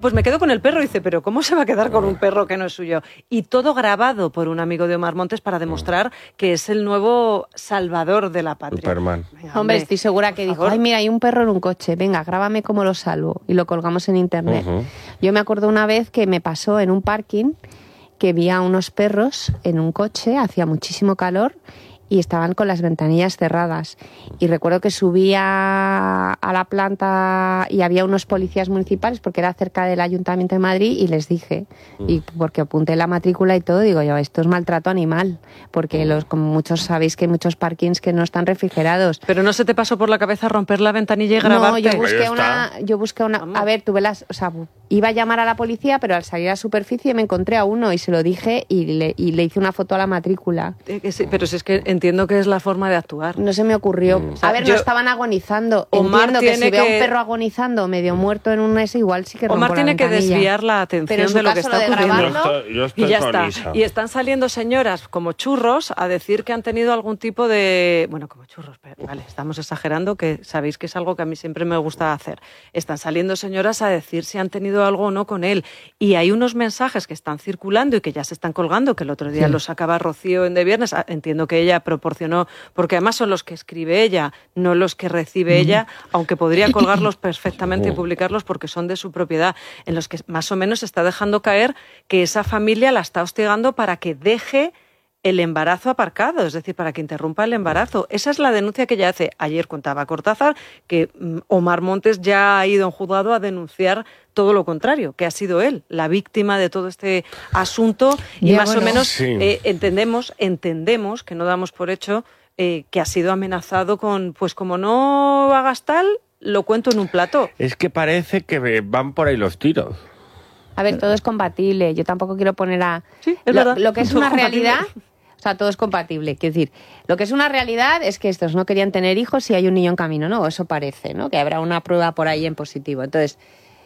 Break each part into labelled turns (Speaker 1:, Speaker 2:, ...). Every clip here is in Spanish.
Speaker 1: pues me quedo con el perro. Y dice, pero ¿cómo se va a quedar con un perro que no es suyo? Y todo grabado por un amigo de Omar Montes para demostrar que es el nuevo salvador de la patria.
Speaker 2: Superman.
Speaker 1: Venga,
Speaker 3: Hombre, estoy segura que dijo, ay, mira, hay un perro en un coche, venga, grábame cómo lo salvo. Y lo colgamos en internet. Yo me acuerdo una vez que me pasó en un parking que vi a unos perros en un coche, hacía muchísimo calor y estaban con las ventanillas cerradas. Y recuerdo que subía a la planta y había unos policías municipales porque era cerca del Ayuntamiento de Madrid y les dije, y porque apunté la matrícula y todo, digo yo, esto es maltrato animal, porque como muchos sabéis que hay muchos parkings que no están refrigerados.
Speaker 1: Pero ¿no se te pasó por la cabeza romper la ventanilla y grabarte?
Speaker 3: No, yo busqué una, a ver, iba a llamar a la policía, pero al salir a la superficie me encontré a uno y se lo dije y le hice una foto a la matrícula.
Speaker 1: Sí, pero si es que entiendo que es la forma de actuar.
Speaker 3: No se me ocurrió. A ver, no estaban agonizando.
Speaker 1: Omar
Speaker 3: entiendo que si veo a un perro agonizando, medio muerto en un ese, igual sí que rompo
Speaker 1: Omar
Speaker 3: la
Speaker 1: tiene que
Speaker 3: ventanilla.
Speaker 1: desviar la atención de lo que está ocurriendo.
Speaker 2: Yo estoy
Speaker 1: Y ya
Speaker 2: con
Speaker 1: está.
Speaker 2: Isa.
Speaker 1: Y están saliendo señoras como churros a decir que han tenido algún tipo de... Bueno, como churros, pero vale, estamos exagerando, que sabéis que es algo que a mí siempre me gusta hacer. Están saliendo señoras a decir si han tenido algo o no con él. Y hay unos mensajes que están circulando y que ya se están colgando, que el otro día los sacaba Rocío en De Viernes. Entiendo que ella proporcionó, porque además son los que escribe ella, no los que recibe ella, aunque podría colgarlos perfectamente y publicarlos porque son de su propiedad, en los que más o menos está dejando caer que esa familia la está hostigando para que deje el embarazo aparcado, es decir, para que interrumpa el embarazo. Esa es la denuncia que ella hace. Ayer contaba Cortázar que Omar Montes ya ha ido en juzgado a denunciar todo lo contrario, que ha sido él la víctima de todo este asunto y
Speaker 3: ya,
Speaker 1: más o menos
Speaker 2: sí.
Speaker 1: entendemos que no damos por hecho que ha sido amenazado con, pues como no hagas tal, lo cuento en un plató.
Speaker 2: Es que parece que van por ahí los tiros.
Speaker 3: A ver, todo es compatible. Yo tampoco quiero poner a...
Speaker 1: Sí, es verdad.
Speaker 3: Lo que es
Speaker 1: Todo
Speaker 3: una
Speaker 1: compatible.
Speaker 3: realidad... O sea, todo es compatible. Quiero decir, lo que es una realidad es que estos no querían tener hijos y hay un niño en camino, ¿no? Eso parece, ¿no? Que habrá una prueba por ahí en positivo. Entonces,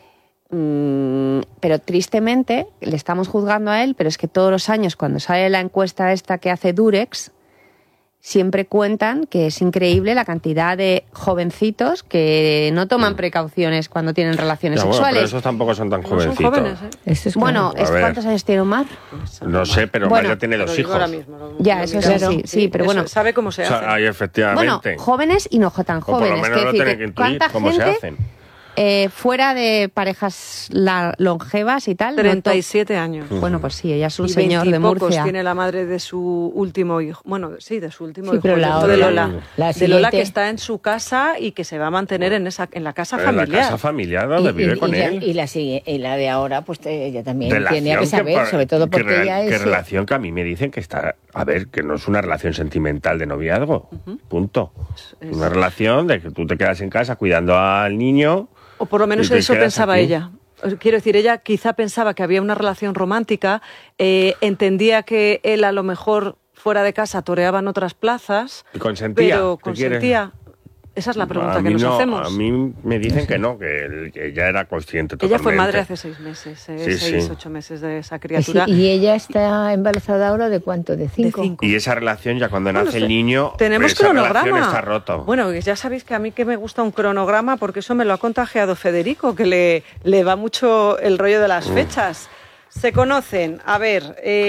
Speaker 3: pero tristemente le estamos juzgando a él, pero es que todos los años cuando sale la encuesta esta que hace Durex, siempre cuentan que es increíble la cantidad de jovencitos que no toman precauciones cuando tienen relaciones
Speaker 2: Bueno,
Speaker 3: sexuales.
Speaker 2: pero esos tampoco son tan
Speaker 1: No
Speaker 2: jovencitos.
Speaker 1: son jóvenes, ¿eh?
Speaker 4: Eso es
Speaker 3: Bueno,
Speaker 2: A ver.
Speaker 3: ¿cuántos años tiene Omar?
Speaker 2: No sé, pero
Speaker 3: Bueno,
Speaker 2: Omar ya tiene
Speaker 1: Lo
Speaker 2: dos
Speaker 1: digo
Speaker 2: hijos.
Speaker 1: ahora mismo,
Speaker 3: Ya,
Speaker 1: lo
Speaker 3: eso
Speaker 1: miramos.
Speaker 3: sí, pero
Speaker 1: eso,
Speaker 3: bueno.
Speaker 1: sabe cómo se
Speaker 2: O
Speaker 1: hace.
Speaker 2: sea, ahí efectivamente.
Speaker 3: Bueno, jóvenes y no tan
Speaker 2: o por lo
Speaker 3: jóvenes.
Speaker 2: menos lo
Speaker 3: Quiero
Speaker 2: tienen que
Speaker 3: decir,
Speaker 2: intuir
Speaker 3: ¿cuánta
Speaker 2: cómo se
Speaker 3: gente
Speaker 2: hacen.
Speaker 3: fuera de parejas longevas y tal?
Speaker 1: 37 años.
Speaker 3: Bueno, pues sí, ella es un
Speaker 1: Y
Speaker 3: señor de
Speaker 1: 20 y pocos
Speaker 3: Murcia.
Speaker 1: tiene la madre de su último hijo. Bueno, sí, de su último
Speaker 4: Sí,
Speaker 1: hijo,
Speaker 4: pero
Speaker 1: el
Speaker 4: la
Speaker 1: hijo
Speaker 4: otra,
Speaker 1: de Lola.
Speaker 4: la
Speaker 1: De Lola,
Speaker 4: siguiente-
Speaker 1: que está en su casa y que se va a mantener en la casa
Speaker 2: En
Speaker 1: familiar.
Speaker 2: la casa familiar donde vive con él.
Speaker 4: Y la de ahora, pues ella también
Speaker 2: Relación
Speaker 4: tenía que saber,
Speaker 2: por-
Speaker 4: sobre todo porque
Speaker 2: que
Speaker 4: ella es...
Speaker 2: relación que a mí me dicen que está... A ver, que no es una relación sentimental de noviazgo. Punto.
Speaker 1: Es-
Speaker 2: Una relación de que tú te quedas en casa cuidando al niño...
Speaker 1: O por lo menos
Speaker 2: y te
Speaker 1: eso
Speaker 2: quedas
Speaker 1: pensaba
Speaker 2: aquí.
Speaker 1: ella. Quiero decir, ella quizá pensaba que había una relación romántica, entendía que él a lo mejor fuera de casa toreaba en otras plazas,
Speaker 2: Y consentía.
Speaker 1: pero
Speaker 2: ¿Qué quieres?
Speaker 1: consentía. Esa es la pregunta
Speaker 2: A
Speaker 1: que
Speaker 2: mí
Speaker 1: nos
Speaker 2: no,
Speaker 1: hacemos.
Speaker 2: A mí me dicen que no, que ella era consciente
Speaker 1: Ella
Speaker 2: totalmente.
Speaker 1: fue madre hace 6 meses,
Speaker 2: Sí,
Speaker 1: 6,
Speaker 2: sí.
Speaker 1: 8 meses de esa
Speaker 4: Sí,
Speaker 1: criatura.
Speaker 4: y ella está embarazada ahora ¿de cuánto? ¿De 5?
Speaker 1: 5.
Speaker 2: Y esa relación ya cuando
Speaker 1: Bueno,
Speaker 2: nace el niño,
Speaker 1: tenemos
Speaker 2: esa relación
Speaker 1: cronograma.
Speaker 2: está roto.
Speaker 1: Bueno, ya sabéis que a mí que me gusta un cronograma porque eso me lo ha contagiado Federico, que le va mucho el rollo de las fechas. Se conocen, a ver,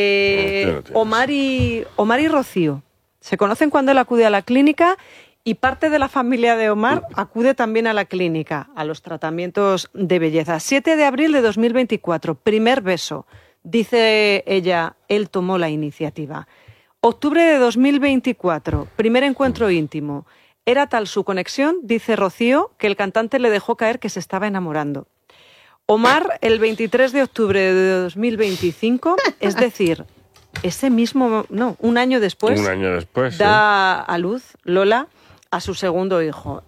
Speaker 1: Omar y Rocío. Se conocen cuando él acude a la clínica y parte de la familia de Omar acude también a la clínica, a los tratamientos de belleza. 7 de abril de 2024, primer beso. Dice ella, él tomó la iniciativa. Octubre de 2024, primer encuentro íntimo. Era tal su conexión, dice Rocío, que el cantante le dejó caer que se estaba enamorando. Omar, el 23 de octubre de 2025, es decir, un año después,
Speaker 2: Un año después,
Speaker 1: da a luz Lola a su segundo hijo.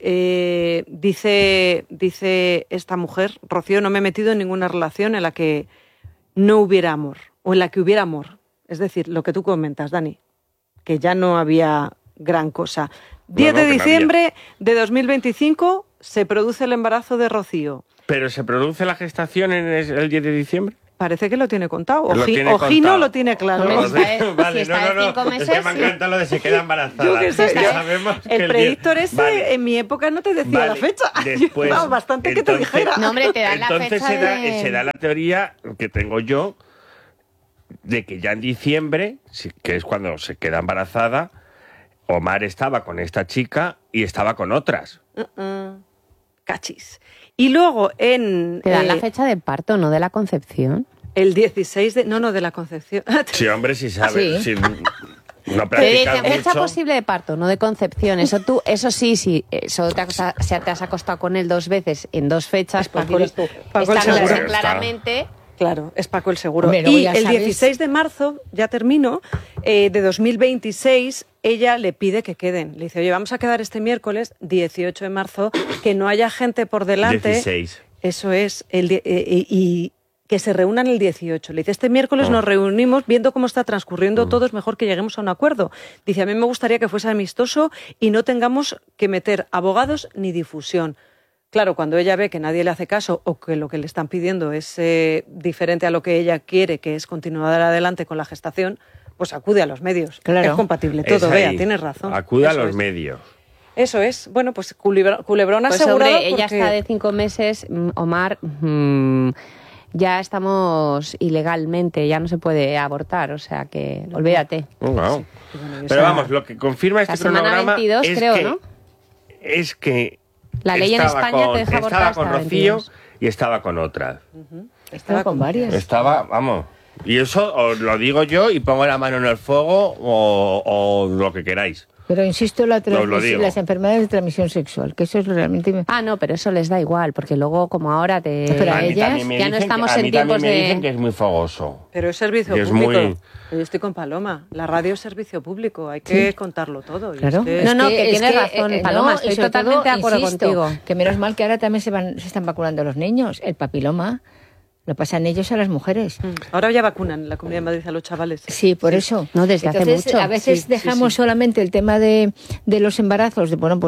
Speaker 1: Dice esta mujer, Rocío, no me he metido en ninguna relación en la que no hubiera amor, o en la que hubiera amor. Es decir, lo que tú comentas, Dani, que ya no había gran cosa. 10 de
Speaker 2: que no
Speaker 1: diciembre de 2025 se produce el embarazo de Rocío.
Speaker 2: ¿Pero se produce la gestación en el 10 de diciembre?
Speaker 1: parece que lo tiene contado.
Speaker 2: Lo tiene
Speaker 1: Ojino
Speaker 2: contado.
Speaker 1: lo tiene claro.
Speaker 3: Hombre,
Speaker 2: Vale,
Speaker 3: si está de 5
Speaker 2: Es que
Speaker 3: meses,
Speaker 2: me
Speaker 3: sí.
Speaker 2: encanta lo de se queda embarazada.
Speaker 1: Yo qué sé,
Speaker 2: Es que
Speaker 1: yo-
Speaker 2: sabemos que
Speaker 1: el predictor ese
Speaker 2: Vale.
Speaker 1: en mi época no te decía
Speaker 2: Vale,
Speaker 1: la fecha.
Speaker 2: después,
Speaker 1: Yo, bastante que te
Speaker 2: entonces-
Speaker 1: dijera.
Speaker 3: No, hombre, te dan la
Speaker 2: Entonces
Speaker 3: fecha
Speaker 2: se da la teoría que tengo yo de que ya en diciembre, que es cuando se queda embarazada, Omar estaba con esta chica y estaba con otras.
Speaker 1: Cachis. Y luego en
Speaker 3: Te dan la fecha de parto, no de la concepción.
Speaker 1: el 16 de... No, de la Concepción.
Speaker 2: Sí, hombre, si sabe.
Speaker 4: Sí.
Speaker 2: Si no
Speaker 3: Te
Speaker 2: practicas
Speaker 3: dicen fecha
Speaker 2: mucho.
Speaker 3: posible de parto, no de concepción. Eso sí, eso te has acostado con él 2 veces en 2 fechas, pues
Speaker 1: Paco el-
Speaker 3: dices tú,
Speaker 1: Paco el
Speaker 3: esta no
Speaker 1: seguro.
Speaker 3: es claramente.
Speaker 1: Claro, es Paco el seguro.
Speaker 4: Hombre, luego
Speaker 1: y
Speaker 4: ya
Speaker 1: el
Speaker 4: sabes.
Speaker 1: 16 de marzo, ya termino, de 2026, ella le pide que queden. Le dice, oye, vamos a quedar este miércoles, 18 de marzo, que no haya gente por delante.
Speaker 2: 16.
Speaker 1: Eso es, y que se reúnan el 18. Le dice, este miércoles nos reunimos viendo cómo está transcurriendo todo, es mejor que lleguemos a un acuerdo. Dice, a mí me gustaría que fuese amistoso y no tengamos que meter abogados ni difusión. Claro, cuando ella ve que nadie le hace caso o que lo que le están pidiendo es diferente a lo que ella quiere, que es continuar adelante con la gestación, pues acude a los medios.
Speaker 4: Claro.
Speaker 1: Es compatible
Speaker 2: Es
Speaker 1: todo,
Speaker 2: ahí.
Speaker 1: Bea, tienes razón.
Speaker 2: Acude a
Speaker 1: Eso
Speaker 2: los
Speaker 1: es.
Speaker 2: medios.
Speaker 1: Eso es. Bueno, pues culebrón
Speaker 3: Pues
Speaker 1: asegurado.
Speaker 3: hombre, ella
Speaker 1: porque-
Speaker 3: está de 5 meses, Omar, ya estamos ilegalmente, ya no se puede abortar, o sea que olvídate.
Speaker 2: Wow.
Speaker 1: bueno, y
Speaker 2: Pero
Speaker 1: esa-
Speaker 2: vamos, lo que confirma este
Speaker 3: La semana
Speaker 2: cronograma
Speaker 3: 22
Speaker 2: es
Speaker 3: creo,
Speaker 2: que,
Speaker 3: ¿no?
Speaker 2: es que
Speaker 3: La ley en
Speaker 2: estaba
Speaker 3: España te deja abortar
Speaker 2: estaba con
Speaker 3: hasta
Speaker 2: Rocío
Speaker 3: 22.
Speaker 2: y estaba con otras.
Speaker 4: Estaba con varias.
Speaker 2: Estaba, vamos. Y eso os lo digo yo y pongo la mano en el fuego o lo que queráis.
Speaker 4: Pero insisto,
Speaker 2: Os lo digo.
Speaker 4: las enfermedades de transmisión sexual, que eso es realmente...
Speaker 3: Ah, no, pero eso les da igual, porque luego como ahora
Speaker 4: Pero
Speaker 2: A mí
Speaker 4: ellas
Speaker 2: también me
Speaker 3: ya no
Speaker 2: dicen
Speaker 3: estamos
Speaker 2: que, a
Speaker 3: en
Speaker 2: mí también
Speaker 3: tiempos
Speaker 2: me
Speaker 3: de-
Speaker 2: dicen que es muy fogoso.
Speaker 1: Pero es servicio
Speaker 2: Y es
Speaker 1: público.
Speaker 2: muy-
Speaker 1: Yo estoy con Paloma. La radio es servicio público. Hay que contarlo todo. Y
Speaker 4: Claro.
Speaker 1: es que-
Speaker 3: No, no, que
Speaker 4: es
Speaker 3: tienes razón, Paloma,
Speaker 4: y
Speaker 3: estoy
Speaker 4: sobre
Speaker 3: totalmente de acuerdo
Speaker 4: insisto,
Speaker 3: contigo.
Speaker 4: Que menos mal que ahora también se están vacunando los niños. El papiloma lo pasan ellos a las mujeres.
Speaker 1: Ahora ya vacunan en la Comunidad de Madrid a los chavales.
Speaker 4: Sí, por eso.
Speaker 3: No, desde hace
Speaker 4: Entonces,
Speaker 3: mucho.
Speaker 4: a veces
Speaker 1: Sí,
Speaker 4: dejamos
Speaker 1: sí.
Speaker 4: solamente el tema de los embarazos,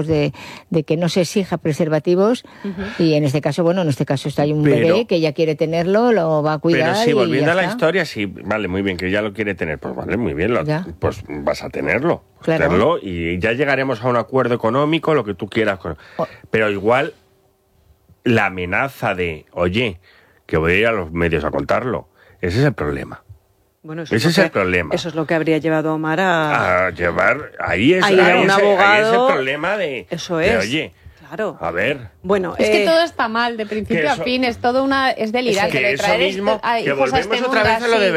Speaker 4: de que no se exija preservativos, y en este caso, está ahí un
Speaker 2: Pero-
Speaker 4: bebé que ella quiere tenerlo, lo va a cuidar.
Speaker 2: Pero sí,
Speaker 4: y
Speaker 2: volviendo
Speaker 4: ya
Speaker 2: a la
Speaker 4: está.
Speaker 2: historia, sí, vale, muy bien, que ya lo quiere tener. Pues vale, muy bien,
Speaker 4: Ya.
Speaker 2: pues vas a tenerlo.
Speaker 4: Claro.
Speaker 2: Tenerlo y ya llegaremos a un acuerdo económico, lo que tú quieras. Pero igual la amenaza de, oye, que voy a ir a los medios a contarlo, ese es el problema.
Speaker 1: Bueno,
Speaker 2: Ese
Speaker 1: lo
Speaker 2: es el problema.
Speaker 1: Eso es lo que habría llevado a Omar a...
Speaker 2: A llevar, ahí es,
Speaker 1: A ir a un
Speaker 2: ahí es
Speaker 1: abogado.
Speaker 2: el problema de,
Speaker 1: Eso
Speaker 2: de,
Speaker 1: es.
Speaker 2: oye,
Speaker 1: Claro.
Speaker 2: a ver...
Speaker 1: Bueno,
Speaker 3: Es que todo está mal, de
Speaker 2: que
Speaker 3: principio a
Speaker 2: eso-
Speaker 3: fin, es todo es delirante.
Speaker 2: que
Speaker 3: de
Speaker 2: eso
Speaker 3: traer
Speaker 2: mismo,
Speaker 3: a
Speaker 2: que
Speaker 3: hijos
Speaker 2: volvemos
Speaker 3: este
Speaker 2: otra
Speaker 3: mundo
Speaker 2: vez a lo de
Speaker 3: así.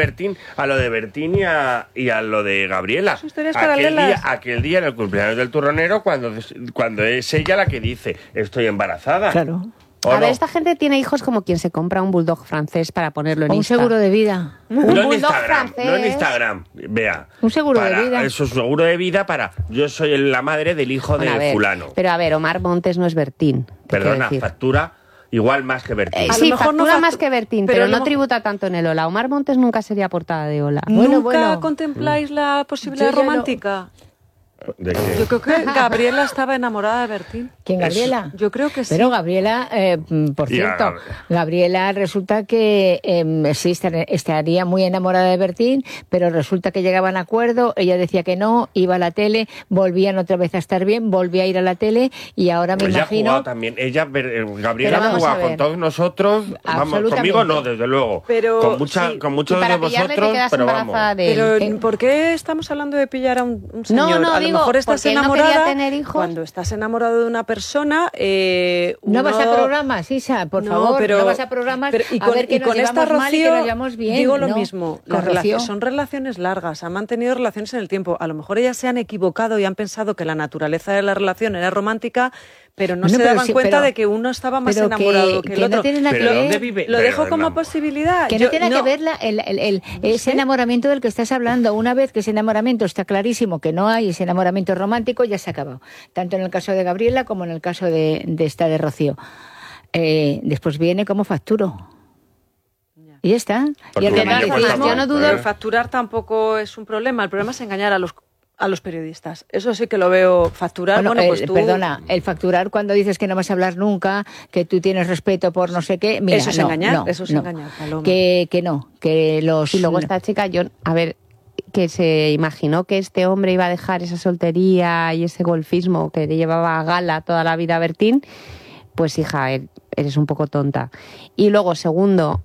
Speaker 2: Bertín y a lo de Gabriela.
Speaker 1: Son historias
Speaker 2: aquel
Speaker 1: paralelas.
Speaker 2: aquel día en el cumpleaños del turronero, cuando es ella la que dice, estoy embarazada.
Speaker 4: Claro.
Speaker 2: ¿O
Speaker 3: A
Speaker 2: no?
Speaker 3: ver, esta gente tiene hijos como quien se compra un bulldog francés para ponerlo en
Speaker 4: O un
Speaker 3: Insta.
Speaker 4: seguro de vida.
Speaker 3: Un
Speaker 2: No en
Speaker 3: bulldog
Speaker 2: Instagram,
Speaker 3: francés.
Speaker 2: no en Instagram, vea.
Speaker 4: Un seguro de vida.
Speaker 2: Eso es seguro de vida para, yo soy la madre del hijo
Speaker 3: Bueno, a
Speaker 2: de
Speaker 3: ver,
Speaker 2: fulano.
Speaker 3: Pero a ver, Omar Montes no es Bertín. te quiero
Speaker 2: Perdona,
Speaker 3: decir.
Speaker 2: factura igual más que Bertín.
Speaker 1: A lo
Speaker 3: Sí,
Speaker 1: mejor no
Speaker 3: factura
Speaker 1: fact-
Speaker 3: más que Bertín,
Speaker 1: pero
Speaker 3: pero,
Speaker 1: a lo
Speaker 3: no
Speaker 1: mejor-
Speaker 3: tributa tanto en el Ola. Omar Montes nunca sería portada de Ola.
Speaker 4: Bueno,
Speaker 1: ¿Nunca contempláis la posibilidad
Speaker 4: Yo ya lo-
Speaker 1: romántica?
Speaker 2: ¿De qué?
Speaker 1: Yo creo que Gabriela estaba enamorada de Bertín.
Speaker 4: ¿Quién, Gabriela?
Speaker 1: Yo creo que sí.
Speaker 4: Pero Gabriela, por
Speaker 2: Y a
Speaker 4: cierto,
Speaker 2: Gabriela.
Speaker 4: Gabriela resulta que sí estaría muy enamorada de Bertín, pero resulta que llegaban a acuerdo, ella decía que no, iba a la tele, volvían otra vez a estar bien, volvía a ir a la tele y ahora me
Speaker 2: Ella ha
Speaker 4: imagino...
Speaker 2: jugado también.
Speaker 3: Pero
Speaker 2: Gabriela ha
Speaker 3: vamos a
Speaker 2: jugado
Speaker 3: ver.
Speaker 2: con todos nosotros. Vamos,
Speaker 4: Absolutamente.
Speaker 2: conmigo no, desde luego.
Speaker 1: Pero
Speaker 2: con,
Speaker 1: sí.
Speaker 2: con
Speaker 3: Y
Speaker 2: muchos
Speaker 3: para
Speaker 2: de
Speaker 3: pillarle te
Speaker 2: vosotros,
Speaker 3: quedas
Speaker 2: pero
Speaker 3: embarazada
Speaker 2: vamos.
Speaker 3: de él.
Speaker 1: Pero ¿por qué estamos hablando de pillar a un señor?
Speaker 3: no,
Speaker 1: a lo
Speaker 3: digo,
Speaker 1: mejor estás
Speaker 3: porque él no
Speaker 1: enamorada.
Speaker 3: quería tener hijos.
Speaker 1: Cuando estás enamorado de una persona,
Speaker 4: No vas a
Speaker 1: uno-
Speaker 4: programas, Isa, por
Speaker 1: No,
Speaker 4: favor,
Speaker 1: pero-
Speaker 4: no vas a programas
Speaker 1: pero-
Speaker 4: a ver que
Speaker 1: y
Speaker 4: nos
Speaker 1: con esta
Speaker 4: llevamos mal y que
Speaker 1: Rocío,
Speaker 4: nos llevamos bien.
Speaker 1: digo lo
Speaker 4: ¿no?
Speaker 1: mismo,
Speaker 4: Con
Speaker 1: las
Speaker 4: Rocío.
Speaker 1: son relaciones largas, han mantenido relaciones en el tiempo. A lo mejor ellas se han equivocado y han pensado que la naturaleza de la relación era romántica, pero no
Speaker 4: Bueno,
Speaker 1: se
Speaker 4: pero
Speaker 1: daban
Speaker 4: sí,
Speaker 1: cuenta
Speaker 4: pero-
Speaker 1: de que uno estaba más
Speaker 4: pero que-
Speaker 1: enamorado que el
Speaker 4: que
Speaker 1: otro.
Speaker 4: no tiene nada que
Speaker 2: Pero
Speaker 4: ver.
Speaker 2: ¿dónde vive?
Speaker 1: Lo dejo
Speaker 2: Pero,
Speaker 1: como
Speaker 2: vamos.
Speaker 1: posibilidad.
Speaker 4: Que
Speaker 1: Yo-
Speaker 4: no tiene que ver ese enamoramiento del que estás hablando. Una vez que ese enamoramiento está clarísimo que no hay ese enamoramiento romántico, ya se ha acabado. Tanto en el caso de Gabriela como en el caso de esta de Rocío. Después viene como facturo. Y ya está.
Speaker 2: Porque
Speaker 4: Y el
Speaker 2: un niño
Speaker 3: cuesta
Speaker 4: romanticismo...
Speaker 3: más. Yo no dudo-
Speaker 1: Pero facturar tampoco es un problema. El problema es engañar a los a los periodistas. Eso sí que lo veo facturar. Bueno, pues tú...
Speaker 4: Perdona, el facturar cuando dices que no vas a hablar nunca, que tú tienes respeto por no sé qué... Mira,
Speaker 1: eso es engañar, Paloma.
Speaker 4: Que los...
Speaker 3: Y luego esta chica, que se imaginó que este hombre iba a dejar esa soltería y ese golfismo que le llevaba a gala toda la vida a Bertín, pues hija, eres un poco tonta. Y luego, segundo,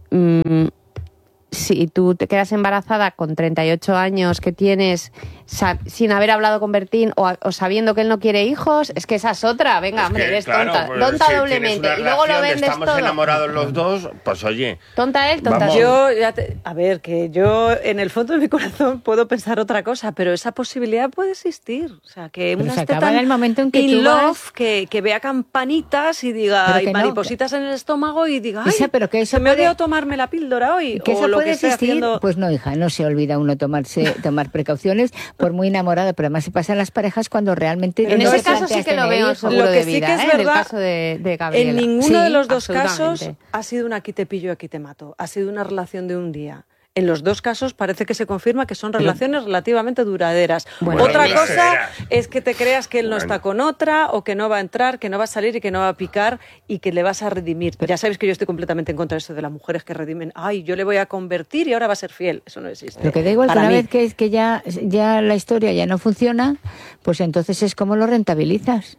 Speaker 3: si tú te quedas embarazada con 38 años que tienes sin haber hablado con Bertín o sabiendo que él no quiere hijos, es que esa es otra. Venga, hombre, eres tonta.
Speaker 2: Pues,
Speaker 3: tonta
Speaker 2: si
Speaker 3: doblemente. Y luego lo vendes
Speaker 2: estamos
Speaker 3: todo.
Speaker 2: Enamorados los dos, pues oye.
Speaker 3: Tonta él, tonta
Speaker 2: vamos.
Speaker 3: yo.
Speaker 1: A ver, que yo en el fondo de mi corazón puedo pensar otra cosa, pero esa posibilidad puede existir. O sea, que
Speaker 4: pero
Speaker 1: una
Speaker 4: se
Speaker 1: esté
Speaker 4: acaba
Speaker 1: tan
Speaker 4: en el momento en que
Speaker 1: in
Speaker 4: tú
Speaker 1: love, que vea campanitas y diga, y
Speaker 4: no,
Speaker 1: maripositas en el estómago y diga, ay,
Speaker 4: Isa, pero que eso
Speaker 1: se me
Speaker 4: puede...
Speaker 1: olvidó tomarme la píldora hoy.
Speaker 4: Que
Speaker 1: o
Speaker 4: eso
Speaker 1: lo
Speaker 4: puede
Speaker 1: que esté
Speaker 4: existir.
Speaker 1: haciendo...
Speaker 4: Pues no, hija, no se olvida uno tomar precauciones por muy enamorado, pero además se pasan las parejas cuando realmente...
Speaker 3: En
Speaker 4: no
Speaker 3: ese
Speaker 4: se
Speaker 3: caso sí
Speaker 4: planteas
Speaker 3: que lo
Speaker 4: tener
Speaker 3: veo
Speaker 4: hijos.
Speaker 3: seguro
Speaker 1: Lo que
Speaker 3: de
Speaker 1: sí
Speaker 3: vida,
Speaker 1: que es
Speaker 3: en el
Speaker 1: verdad,
Speaker 3: caso de Gabriela.
Speaker 1: En ninguno de los dos
Speaker 3: absolutamente.
Speaker 1: casos ha sido un aquí te pillo, aquí te mato. Ha sido una relación de un día. En los dos casos parece que se confirma que son relaciones relativamente duraderas.
Speaker 3: Bueno,
Speaker 1: otra
Speaker 2: bueno,
Speaker 1: cosa
Speaker 2: era.
Speaker 1: es que te creas que él no está con otra, o que no va a entrar, que no va a salir y que no va a picar y que le vas a redimir. Ya sabéis que yo estoy completamente en contra de eso de las mujeres que redimen. Ay, yo le voy a convertir y ahora va a ser fiel. Eso no existe.
Speaker 4: Lo que da igual, que
Speaker 1: Para
Speaker 4: una
Speaker 1: mí.
Speaker 4: vez que ya la historia ya no funciona, pues entonces es como lo rentabilizas.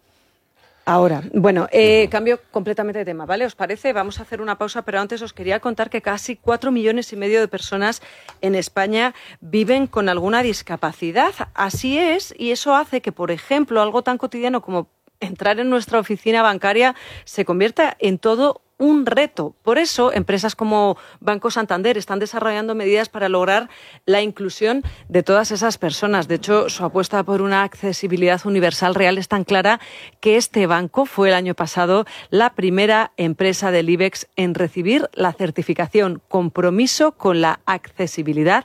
Speaker 1: Ahora, bueno, cambio completamente de tema, ¿vale? ¿Os parece? Vamos a hacer una pausa, pero antes os quería contar que casi 4,5 millones de personas en España viven con alguna discapacidad. Así es, y eso hace que, por ejemplo, algo tan cotidiano como entrar en nuestra oficina bancaria se convierta en todo un reto. Por eso, empresas como Banco Santander están desarrollando medidas para lograr la inclusión de todas esas personas. De hecho, su apuesta por una accesibilidad universal real es tan clara que este banco fue el año pasado la primera empresa del IBEX en recibir la certificación Compromiso con la Accesibilidad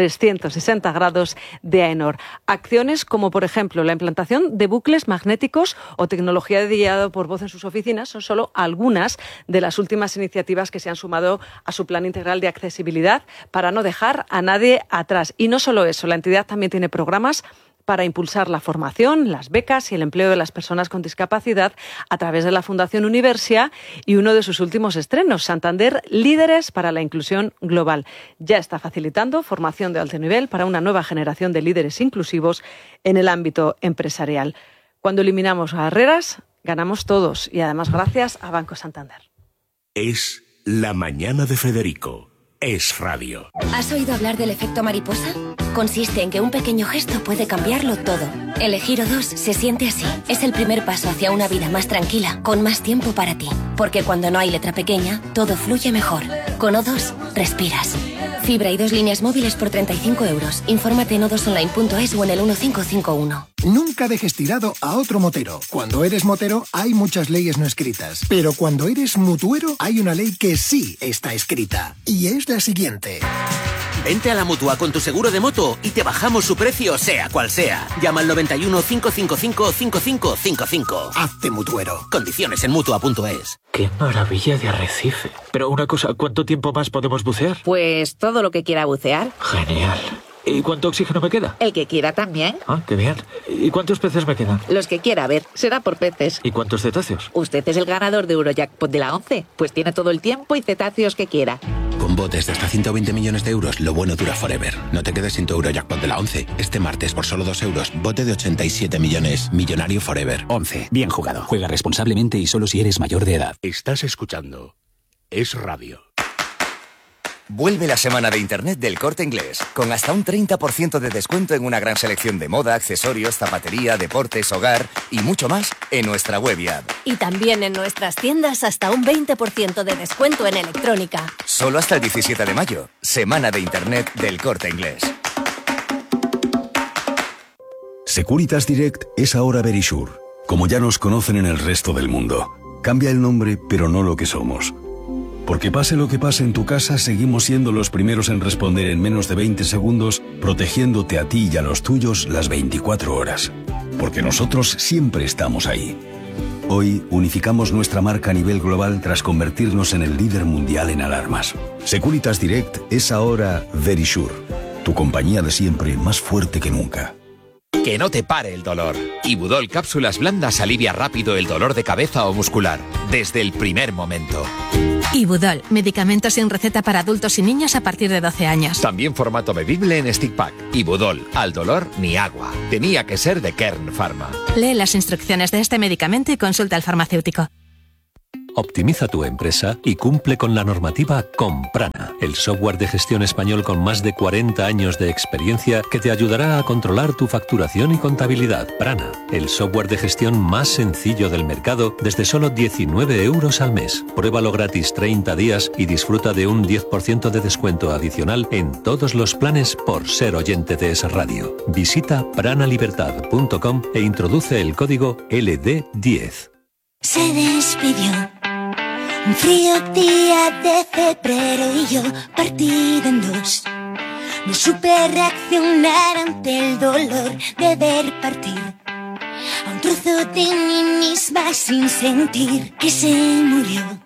Speaker 1: 360 grados de AENOR. Acciones como, por ejemplo, la implantación de bucles magnéticos o tecnología de guiado por voz en sus oficinas son solo algunas de las últimas iniciativas que se han sumado a su plan integral de accesibilidad para no dejar a nadie atrás. Y no solo eso, la entidad también tiene programas para impulsar la formación, las becas y el empleo de las personas con discapacidad a través de la Fundación Universia y uno de sus últimos estrenos, Santander Líderes para la Inclusión Global. Ya está facilitando formación de alto nivel para una nueva generación de líderes inclusivos en el ámbito empresarial. Cuando eliminamos barreras, ganamos todos y además gracias a Banco Santander.
Speaker 5: Es La Mañana de Federico. Es radio.
Speaker 6: ¿Has oído hablar del efecto mariposa? Consiste en que un pequeño gesto puede cambiarlo todo. Elegir O2 se siente así. Es el primer paso hacia una vida más tranquila, con más tiempo para ti. Porque cuando no hay letra pequeña, todo fluye mejor. Con O2, respiras. Fibra y 2 líneas móviles por 35 euros. Infórmate en o2online.es o en el 1551.
Speaker 7: Nunca dejes tirado a otro motero. Cuando eres motero hay muchas leyes no escritas. Pero cuando eres mutuero hay una ley que sí está escrita. Y es la siguiente.
Speaker 8: Vente a la Mutua con tu seguro de moto y te bajamos su precio sea cual sea. Llama al 91 555 5555.
Speaker 7: Hazte mutuero.
Speaker 8: Condiciones en Mutua.es.
Speaker 9: ¡Qué maravilla de arrecife! Pero una cosa, ¿cuánto tiempo más podemos bucear?
Speaker 10: Pues todo lo que quiera bucear.
Speaker 9: Genial. ¿Y cuánto oxígeno me queda?
Speaker 10: El que quiera también.
Speaker 9: Ah, qué bien. ¿Y cuántos peces me quedan?
Speaker 10: Los que quiera, a ver, será por peces.
Speaker 9: ¿Y cuántos cetáceos?
Speaker 10: Usted es el ganador de Eurojackpot de la 11, pues tiene todo el tiempo y cetáceos que quiera.
Speaker 11: Con botes de hasta 120 millones de euros, lo bueno dura forever. No te quedes sin tu Eurojackpot de la 11. Este martes, por solo 2 euros, bote de 87 millones. Millonario forever.
Speaker 12: 11. Bien jugado. Juega responsablemente y solo si eres mayor de edad.
Speaker 5: Estás escuchando Es Radio.
Speaker 13: Vuelve la semana de Internet del Corte Inglés, con hasta un 30% de descuento en una gran selección de moda, accesorios, zapatería, deportes, hogar y mucho más en nuestra web y app.
Speaker 14: Y también en nuestras tiendas hasta un 20% de descuento en electrónica.
Speaker 13: Solo hasta el 17 de mayo, semana de Internet del Corte Inglés.
Speaker 15: Securitas Direct es ahora Verisure, como ya nos conocen en el resto del mundo. Cambia el nombre, pero no lo que somos. Porque pase lo que pase en tu casa, seguimos siendo los primeros en responder en menos de 20 segundos, protegiéndote a ti y a los tuyos las 24 horas. Porque nosotros siempre estamos ahí. Hoy unificamos nuestra marca a nivel global tras convertirnos en el líder mundial en alarmas. Securitas Direct es ahora Verisure, tu compañía de siempre más fuerte que nunca.
Speaker 16: Que no te pare el dolor. Ibudol cápsulas blandas alivia rápido el dolor de cabeza o muscular, desde el primer momento.
Speaker 17: Ibudol, medicamento sin receta para adultos y niños a partir de 12 años.
Speaker 16: También formato bebible en stick pack. Ibudol, al dolor ni agua. Tenía que ser de Kern Pharma.
Speaker 17: Lee las instrucciones de este medicamento y consulta al farmacéutico.
Speaker 18: Optimiza tu empresa y cumple con la normativa con Prana, el software de gestión español con más de 40 años de experiencia que te ayudará a controlar tu facturación y contabilidad. Prana, el software de gestión más sencillo del mercado desde solo 19 euros al mes. Pruébalo gratis 30 días y disfruta de un 10% de descuento adicional en todos los planes por ser oyente de Es Radio. Visita pranalibertad.com e introduce el código LD10.
Speaker 19: Se despidió un frío día de febrero y yo partido en dos. No supe reaccionar ante el dolor de ver partir a un trozo de mí misma sin sentir que se murió.